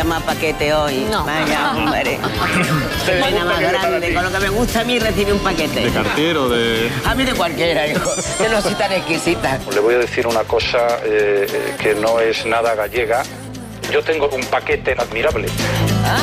más paquete hoy. No. Vaya, hombre. Qué pena más grande. Con lo que me gusta a mí recibir un paquete. ¿De cartero, de...? A mí de cualquiera, hijo. Que no soy tan exquisita. Le voy a decir una cosa que no es nada gallega. Yo tengo un paquete admirable.